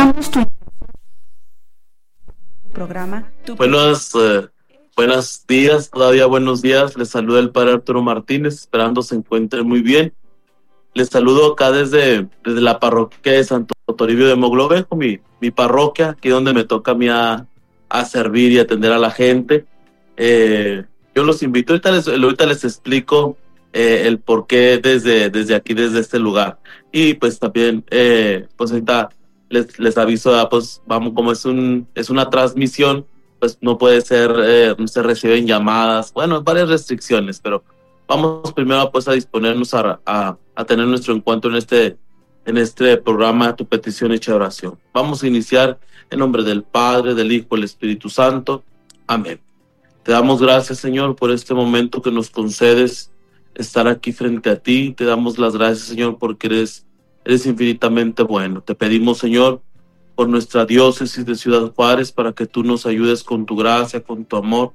Esperamos tu programa. Buenos días, todavía buenos días. Les saluda el padre Arturo Martínez, esperando se encuentren muy bien. Les saludo acá desde la parroquia de Santo Toribio de Moglovejo, mi parroquia, aquí donde me toca a mí a servir y atender a la gente. Yo los invito, ahorita les explico el por qué desde aquí, desde este lugar. Y pues también, pues ahorita les aviso, pues vamos, como es una transmisión, pues no puede ser, no se reciben llamadas, bueno, varias restricciones, pero vamos primero pues a disponernos a tener nuestro encuentro en este programa Tu Petición Hecha Oración. Vamos a iniciar en nombre del Padre, del Hijo, del Espíritu Santo. Amén. Te damos gracias, Señor, por este momento que nos concedes estar aquí frente a ti. Te damos las gracias, Señor, porque eres infinitamente bueno. Te pedimos, Señor, por nuestra diócesis de Ciudad Juárez, para que tú nos ayudes con tu gracia, con tu amor.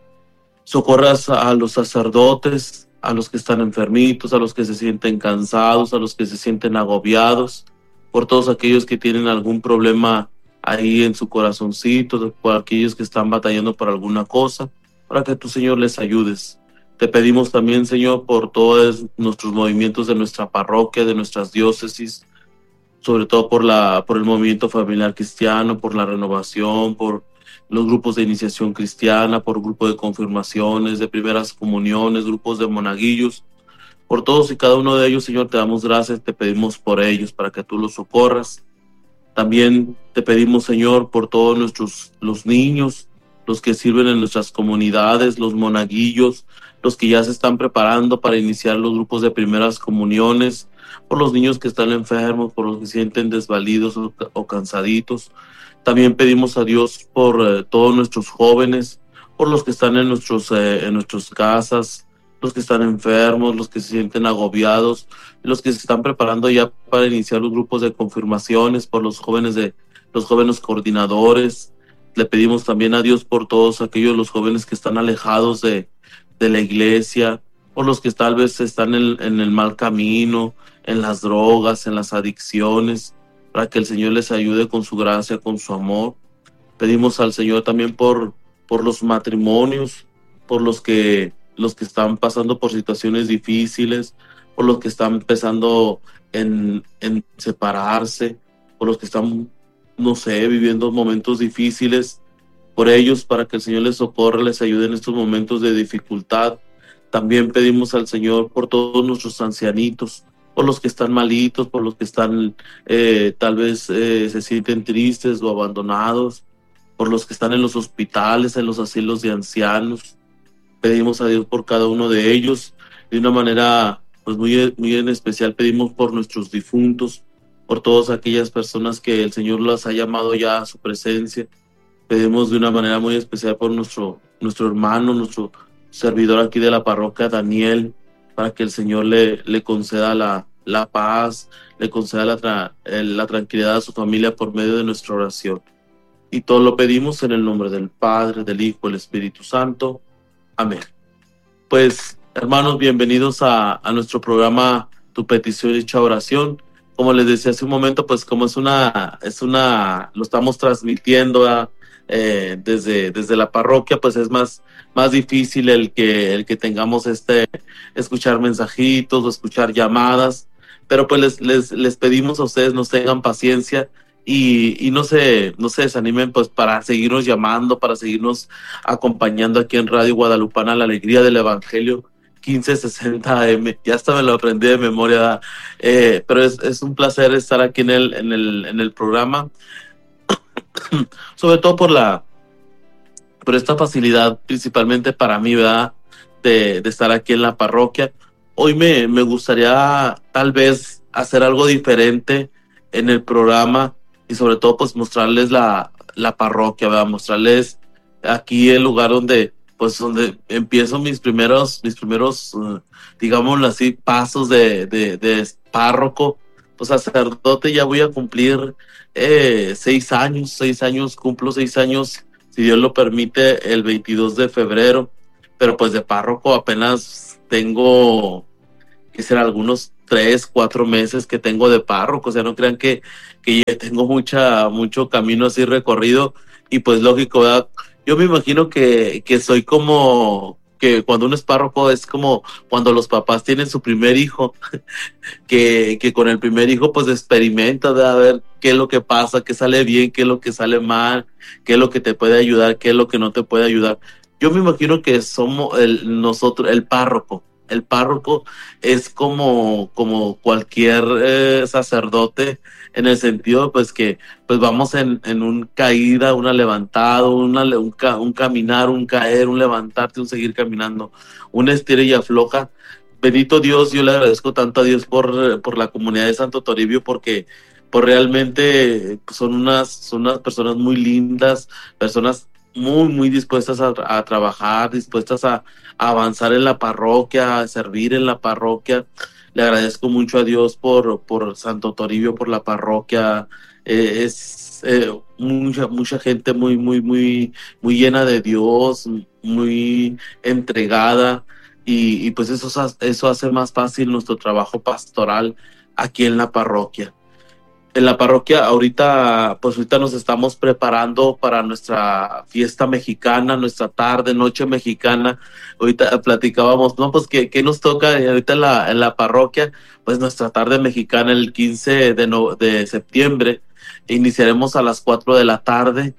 Socorras a los sacerdotes, a los que están enfermitos, a los que se sienten cansados, a los que se sienten agobiados, por todos aquellos que tienen algún problema ahí en su corazoncito, por aquellos que están batallando por alguna cosa, para que tú, Señor, les ayudes. Te pedimos también, Señor, por todos nuestros movimientos de nuestra parroquia, de nuestras diócesis, sobre todo por el movimiento familiar cristiano, por la renovación, por los grupos de iniciación cristiana, por grupos de confirmaciones, de primeras comuniones, grupos de monaguillos. Por todos y cada uno de ellos, Señor, te damos gracias, te pedimos por ellos, para que tú los socorras. También te pedimos, Señor, por todos los niños, los que sirven en nuestras comunidades, los monaguillos, los que ya se están preparando para iniciar los grupos de primeras comuniones, por los niños que están enfermos, por los que se sienten desvalidos o cansaditos. También pedimos a Dios por todos nuestros jóvenes, por los que están en nuestras casas, los que están enfermos, los que se sienten agobiados, los que se están preparando ya para iniciar los grupos de confirmaciones, por los jóvenes coordinadores. Le pedimos también a Dios por todos los jóvenes que están alejados de la iglesia, por los que tal vez están en el mal camino, en las drogas, en las adicciones, para que el Señor les ayude con su gracia, con su amor. Pedimos al Señor también por los matrimonios, por los que están pasando por situaciones difíciles, por los que están empezando en separarse, por los que están, no sé, viviendo momentos difíciles, por ellos, para que el Señor les socorra, les ayude en estos momentos de dificultad. También pedimos al Señor por todos nuestros ancianitos, por los que están malitos, por los que están tal vez se sienten tristes o abandonados, por los que están en los hospitales, en los asilos de ancianos. Pedimos a Dios por cada uno de ellos. De una manera pues muy, muy en especial pedimos por nuestros difuntos, por todas aquellas personas que el Señor las ha llamado ya a su presencia. Pedimos de una manera muy especial por nuestro hermano, nuestro servidor aquí de la parroquia, Daniel, para que el Señor le conceda la paz, le conceda la tranquilidad a su familia por medio de nuestra oración. Y todo lo pedimos en el nombre del Padre, del Hijo, del Espíritu Santo. Amén. Pues, hermanos, bienvenidos a nuestro programa Tu Petición Hecha Oración. Como les decía hace un momento, pues como lo estamos transmitiendo desde la parroquia, pues es más difícil el que tengamos escuchar mensajitos o escuchar llamadas, pero pues les pedimos a ustedes nos tengan paciencia y no se desanimen, pues para seguirnos llamando, para seguirnos acompañando aquí en Radio Guadalupana, la alegría del Evangelio 1560 AM. Ya hasta me lo aprendí de memoria, pero es un placer estar aquí en el programa, sobre todo por esta facilidad, principalmente para mí, ¿verdad? De estar aquí en la parroquia. Hoy me gustaría tal vez hacer algo diferente en el programa y sobre todo pues mostrarles la parroquia, ¿verdad? Mostrarles aquí el lugar donde empiezo mis primeros digámoslo así, pasos de párroco. Pues sacerdote ya voy a cumplir 6 años, cumplo 6 años, si Dios lo permite, el 22 de febrero, pero pues de párroco apenas tengo, que será, algunos 3, 4 meses que tengo de párroco. O sea, no crean que ya tengo mucho camino así recorrido. Y pues lógico, ¿verdad? Yo me imagino que soy como que cuando uno es párroco es como cuando los papás tienen su primer hijo, que con el primer hijo pues experimenta de a ver qué es lo que pasa, qué sale bien, qué es lo que sale mal, qué es lo que te puede ayudar, qué es lo que no te puede ayudar. Yo me imagino que somos nosotros, el párroco. El párroco es como cualquier sacerdote, en el sentido pues que pues vamos en un caída, una levantada, un caminar, un caer, un levantarte, un seguir caminando, un estira y afloja. Bendito Dios, yo le agradezco tanto a Dios por la comunidad de Santo Toribio, porque pues realmente son unas personas muy lindas, personas muy dispuestas a trabajar, dispuestas a avanzar en la parroquia, a servir en la parroquia. Le agradezco mucho a Dios por Santo Toribio, por la parroquia. Es mucha gente muy llena de Dios, muy entregada. Y pues eso hace más fácil nuestro trabajo pastoral aquí en la parroquia. En la parroquia ahorita nos estamos preparando para nuestra fiesta mexicana, nuestra noche mexicana. Ahorita platicábamos, no, pues qué nos toca ahorita en la parroquia, pues nuestra tarde mexicana el 15 de septiembre. Iniciaremos a las 4 de la tarde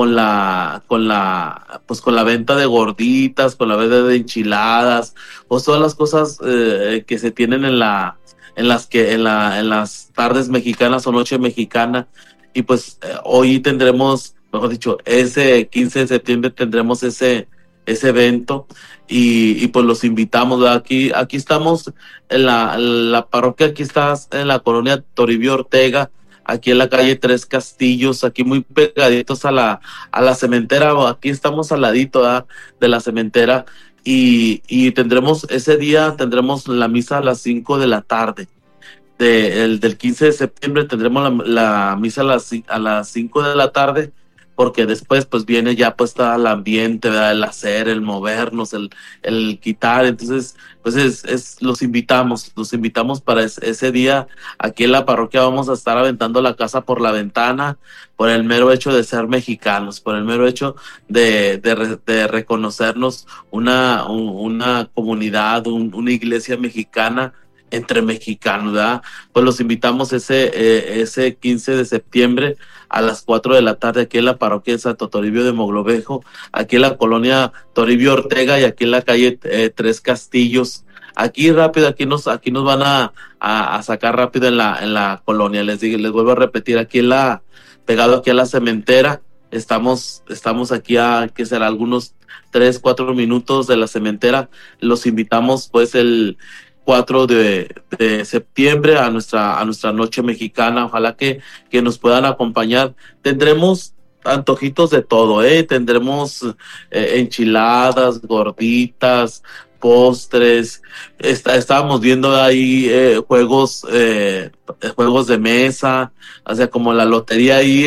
con la venta de gorditas, con la venta de enchiladas, pues todas las cosas que se tienen en las tardes mexicanas o noche mexicana. Y pues hoy tendremos, mejor dicho, ese 15 de septiembre tendremos ese evento. Y pues los invitamos, ¿verdad? Aquí estamos en la parroquia, aquí estás en la colonia Toribio Ortega, aquí en la calle Tres Castillos, aquí muy pegaditos a la cementera. Aquí estamos al ladito, ¿verdad?, de la cementera. Y ese día tendremos la misa a las 5 de la tarde. Del 15 de septiembre tendremos la misa a las 5 de la tarde, porque después pues viene ya pues todo el ambiente, ¿verdad?, el hacer, el movernos, el quitar. Entonces pues los invitamos para ese día. Aquí en la parroquia vamos a estar aventando la casa por la ventana, por el mero hecho de ser mexicanos, por el mero hecho de reconocernos una comunidad, una iglesia mexicana entre mexicanos, ¿verdad? Pues los invitamos ese 15 de septiembre a las 4 de la tarde aquí en la parroquia de Santo Toribio de Moglovejo, aquí en la colonia Toribio Ortega y aquí en la calle Tres Castillos. Aquí rápido, aquí nos van a sacar rápido en la colonia. Les vuelvo a repetir, pegado aquí a la cementera. Estamos aquí que será algunos 3, 4 minutos de la cementera. Los invitamos pues el 4 de septiembre a nuestra noche mexicana. Ojalá que nos puedan acompañar. Tendremos antojitos de todo, tendremos enchiladas, gorditas, postres. Estábamos viendo ahí juegos de mesa, o sea, como la lotería ahí,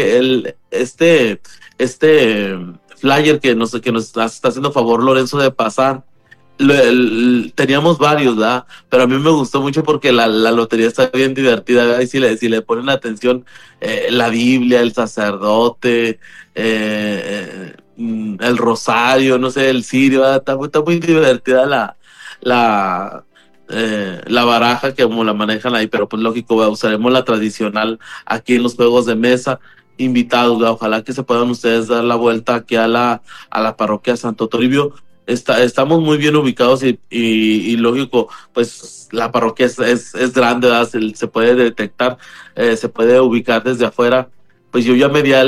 este flyer que nos está haciendo favor Lorenzo de pasar. Teníamos varios, ¿verdad? Pero a mí me gustó mucho porque la lotería está bien divertida, ¿verdad? Y si le ponen atención, la Biblia, el sacerdote, el rosario, no sé, el cirio, ¿verdad? Está muy divertida la baraja que como la manejan ahí. Pero pues lógico, ¿verdad?, usaremos la tradicional aquí en los juegos de mesa. Invitados, ¿verdad? Ojalá que se puedan ustedes dar la vuelta aquí a la parroquia de Santo Toribio. Estamos muy bien ubicados y lógico, pues la parroquia es grande, ¿verdad? Se puede detectar, se puede ubicar desde afuera. Pues yo ya me di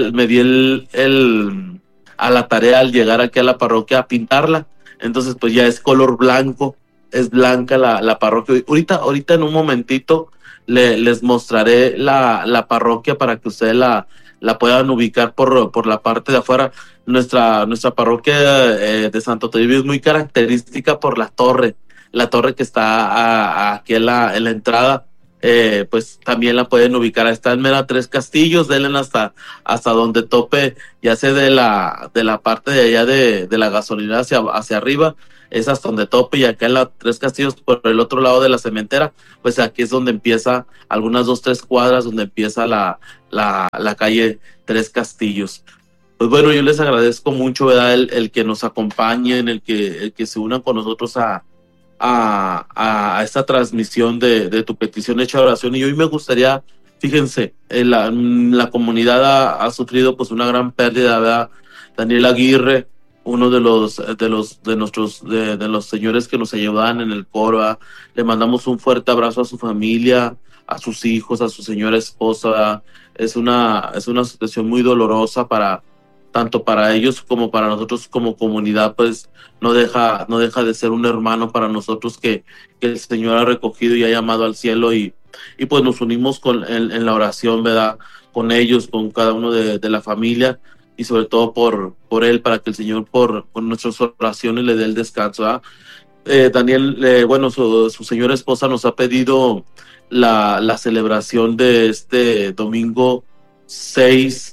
a la tarea al llegar aquí a la parroquia a pintarla. Entonces pues ya es color blanco, es blanca la parroquia. Ahorita en un momentito les mostraré la parroquia para que ustedes la puedan ubicar por la parte de afuera. Nuestra parroquia de Santo Toribio es muy característica por la torre que está aquí en la entrada. Pues también la pueden ubicar. Está en mera Tres Castillos, denle hasta donde tope, ya sea de la parte de allá de la gasolinera hacia arriba. es hasta donde tope, y acá en la Tres Castillos, por el otro lado de la cementera, pues aquí es donde empieza, algunas 2, 3 cuadras, donde empieza la calle Tres Castillos. Pues bueno, yo les agradezco mucho, ¿verdad? El que nos acompañen, el que se unan con nosotros a esta transmisión de tu petición hecha oración. Y hoy me gustaría, fíjense, la comunidad ha sufrido pues una gran pérdida, ¿verdad? Daniel Aguirre, uno de los señores que nos ayudaban en el coro, ¿verdad? Le mandamos un fuerte abrazo a su familia, a sus hijos, a su señora esposa, ¿verdad? Es una situación muy dolorosa tanto para ellos como para nosotros como comunidad. Pues no deja de ser un hermano para nosotros que el Señor ha recogido y ha llamado al cielo, y pues nos unimos en la oración, ¿verdad? Con ellos, con cada uno de la familia, y sobre todo por él, para que el Señor por nuestras oraciones le dé el descanso, ¿verdad? Daniel, bueno, su señora esposa nos ha pedido la celebración de este domingo 6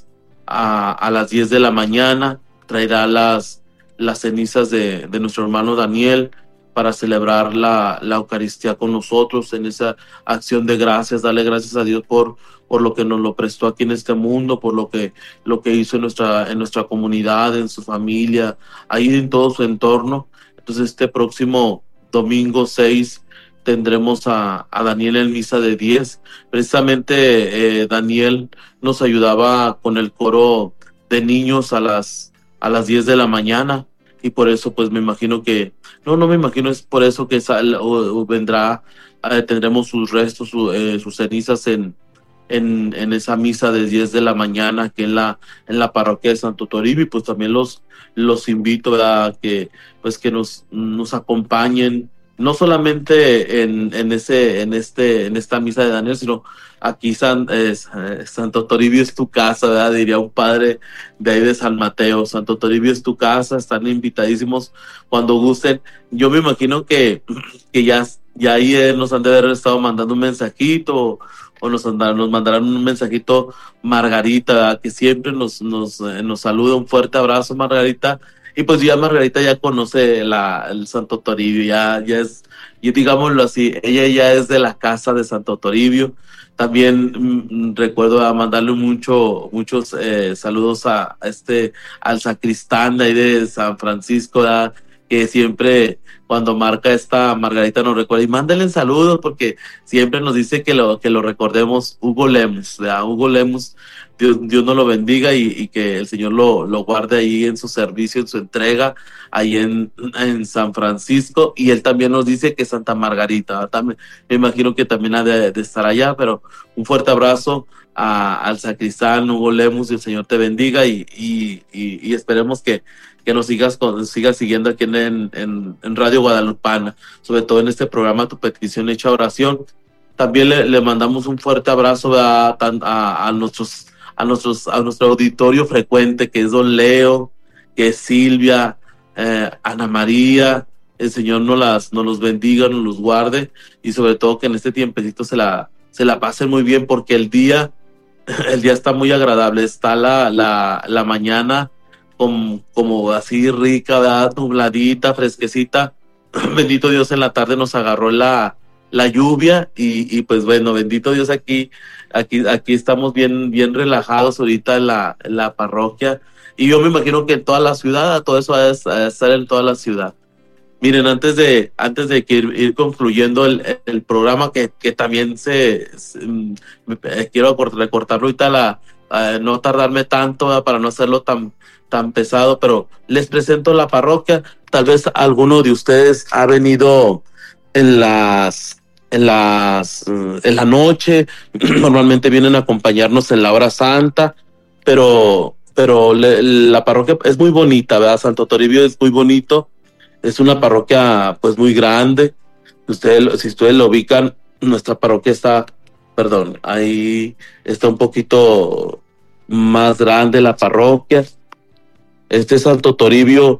a las 10 de la mañana. Traerá las cenizas de nuestro hermano Daniel para celebrar la Eucaristía con nosotros en esa acción de gracias. Darle gracias a Dios por lo que nos lo prestó aquí en este mundo, por lo que hizo en nuestra comunidad, en su familia, ahí en todo su entorno. Entonces este próximo domingo 6 tendremos a Daniel en misa de 10. Precisamente Daniel nos ayudaba con el coro de niños a las 10 de la mañana, y por eso pues me imagino que, no me imagino, es por eso que vendrá, tendremos sus restos, sus cenizas en esa misa de 10 de la mañana aquí en la parroquia de Santo Toribio. Y pues también los invito, ¿verdad? Que pues que nos acompañen, no solamente en esta misa de Daniel, sino aquí Santo Toribio es tu casa, ¿verdad? Diría un padre de ahí de San Mateo. Santo Toribio es tu casa, están invitadísimos cuando gusten. Yo me imagino que ya ahí nos han de haber estado mandando un mensajito, o nos mandarán un mensajito Margarita, ¿verdad? Que siempre nos saluda. Un fuerte abrazo, Margarita. Y pues ya Margarita ya conoce el Santo Toribio, ya es, y digámoslo así, ella ya es de la casa de Santo Toribio. También recuerdo a mandarle muchos saludos al sacristán de ahí de San Francisco, ¿verdad? Que siempre cuando marca esta Margarita nos recuerda, y mándenle saludos porque siempre nos dice que lo recordemos. Hugo Lemus, ¿verdad? Hugo Lemus, Dios nos lo bendiga, y que el Señor lo guarde ahí en su servicio, en su entrega, ahí en San Francisco. Y él también nos dice que Santa Margarita, también, me imagino que también ha de estar allá. Pero un fuerte abrazo al sacristán Hugo Lemus, y el Señor te bendiga, y esperemos que nos sigas siguiendo aquí en Radio Guadalupana, sobre todo en este programa Tu Petición Hecha Oración. También le mandamos un fuerte abrazo a nuestro auditorio frecuente, que es Don Leo, que es Silvia, Ana María. El Señor nos los bendiga, nos los guarde, y sobre todo que en este tiempecito se la pasen muy bien, porque el día está muy agradable. Está la mañana como así rica, ¿verdad? Nubladita, fresquecita. Bendito Dios, en la tarde nos agarró la lluvia, y pues bueno, bendito Dios, aquí estamos bien relajados ahorita en la parroquia, y yo me imagino que en toda la ciudad, todo eso va a estar en toda la ciudad. Miren, antes de que ir concluyendo el programa, que también quiero recortarlo ahorita, no tardarme tanto, ¿verdad? Para no hacerlo tan pesado, pero les presento la parroquia. Tal vez alguno de ustedes ha venido en la noche. Normalmente vienen a acompañarnos en la hora santa, pero la parroquia es muy bonita, ¿verdad? Santo Toribio es muy bonito. Es una parroquia pues muy grande. Si ustedes lo ubican, nuestra parroquia ahí está un poquito más grande la parroquia. Santo Toribio,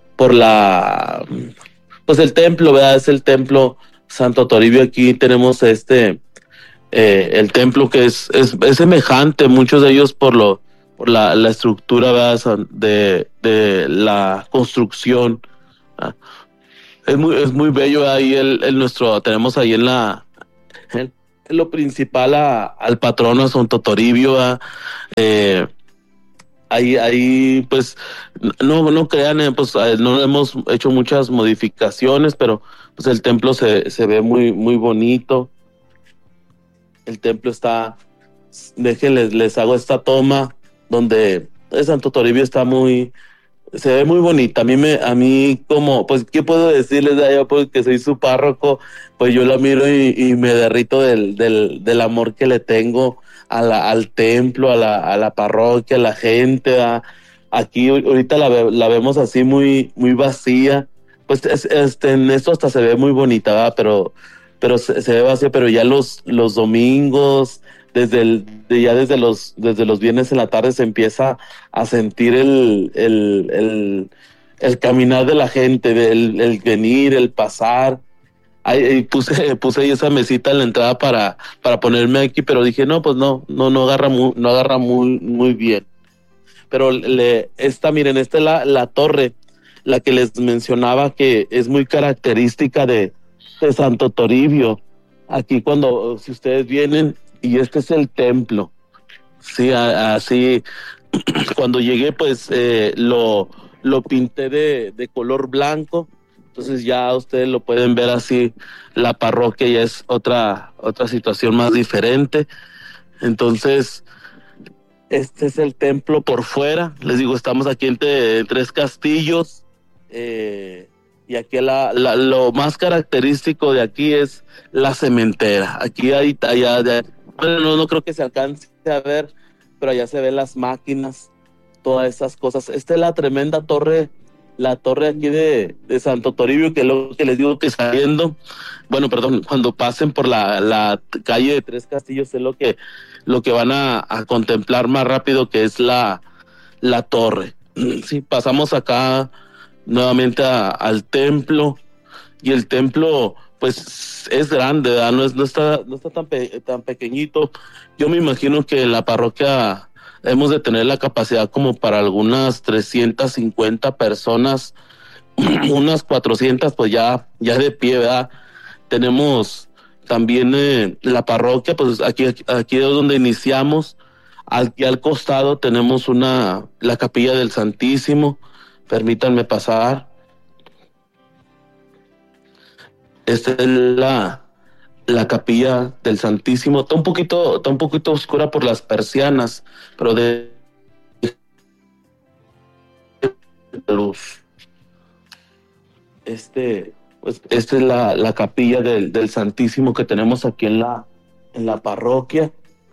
pues el templo, ¿verdad? Es el templo Santo Toribio. Aquí tenemos el templo, que es semejante, muchos de ellos por la estructura, ¿verdad? De la construcción. Es muy bello ahí tenemos ahí en lo principal al patrono, a Santo Toribio, eh, ahí pues no crean, pues no hemos hecho muchas modificaciones, pero pues el templo se ve muy bonito. El templo está, les hago esta toma donde el Santo Toribio se ve muy bonita. A mí como, pues, ¿qué puedo decirles de allá? Porque soy su párroco, pues yo la miro y me derrito del amor que le tengo al templo, a la parroquia, a la gente. Aquí ahorita la vemos así muy vacía. Pues en esto hasta se ve muy bonita, ¿verdad? Pero se ve vacía, pero ya los domingos, desde los viernes en la tarde se empieza a sentir el caminar de la gente, el venir, el pasar. Ahí puse ahí esa mesita en la entrada para ponerme aquí, pero dije, no, pues no agarra muy bien. Pero miren, esta es la torre, la que les mencionaba que es muy característica de Santo Toribio. Aquí si ustedes vienen, y este es el templo. Sí, así, cuando llegué, pues lo pinté de color blanco. Entonces ya ustedes lo pueden ver así. La parroquia ya es otra situación más diferente. Entonces, este es el templo por fuera. Les digo, estamos aquí entre tres castillos. Y aquí lo más característico de aquí es la cementera. Aquí bueno, no creo que se alcance a ver, pero allá se ven las máquinas, todas esas cosas. Esta es la torre aquí de Santo Toribio, que es lo que les digo que saliendo, bueno, perdón, cuando pasen por la calle de Tres Castillos es lo que van a contemplar más rápido, que es la torre. Sí, pasamos acá nuevamente al templo, y el templo pues es grande, ¿verdad? No está tan pequeñito. Yo me imagino que la parroquia hemos de tener la capacidad como para algunas 350 personas, unas 400 pues ya de pie, ¿verdad? Tenemos también la parroquia, pues aquí es donde iniciamos. Aquí al costado tenemos la capilla del Santísimo. Permítanme pasar. Esta es la capilla del Santísimo. Está un poquito oscura por las persianas, pero de luz. Pues esta es la capilla del Santísimo que tenemos aquí en la parroquia.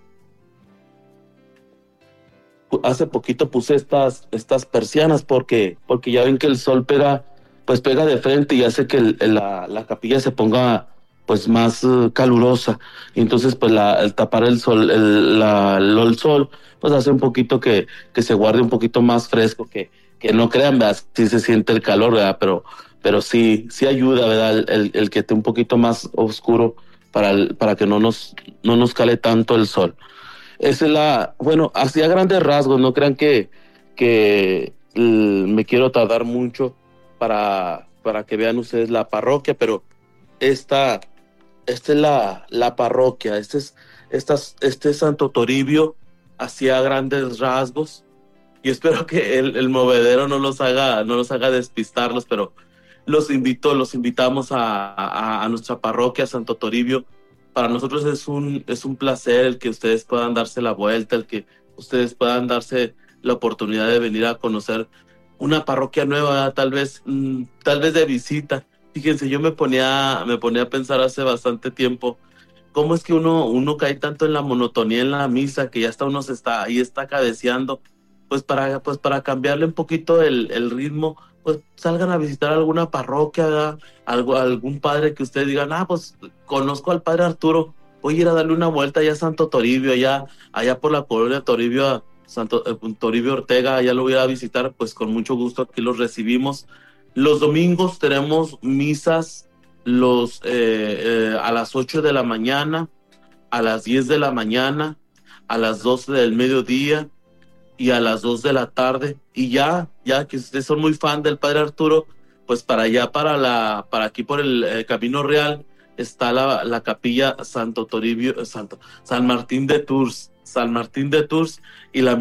Hace poquito puse estas persianas porque ya ven que el sol pega de frente y hace que la capilla se ponga pues más calurosa. Y entonces pues el tapar el sol, el sol, pues hace un poquito que se guarde un poquito más fresco, que no crean, ¿verdad? Sí se siente el calor, ¿verdad? Pero sí ayuda, ¿verdad? El que esté un poquito más oscuro para que no nos cale tanto el sol. Esa es bueno, así a grandes rasgos, no crean que me quiero tardar mucho para que vean ustedes la parroquia, pero esta es la parroquia, este es Santo Toribio, así a grandes rasgos. Y espero que el movedero no los haga despistarlos, pero los invitamos a nuestra parroquia, Santo Toribio. Para nosotros es un placer el que ustedes puedan darse la vuelta, el que ustedes puedan darse la oportunidad de venir a conocer una parroquia nueva, tal vez de visita. Fíjense, yo me ponía a pensar hace bastante tiempo, cómo es que uno cae tanto en la monotonía en la misa, que ya hasta uno está cabeceando. Pues para cambiarle un poquito el ritmo, pues salgan a visitar alguna parroquia, ¿verdad? Algún padre que ustedes digan, pues conozco al padre Arturo, voy a ir a darle una vuelta allá a Santo Toribio, allá por la colonia Toribio, Toribio Ortega, allá lo voy a visitar, pues con mucho gusto aquí los recibimos. Los domingos tenemos misas a las 8 de la mañana, a las 10 de la mañana, a las 12 del mediodía y a las 2 de la tarde. Y ya que ustedes son muy fan del padre Arturo, pues para allá, para aquí por el Camino Real, está la capilla Santo Toribio, San Martín de Tours, y la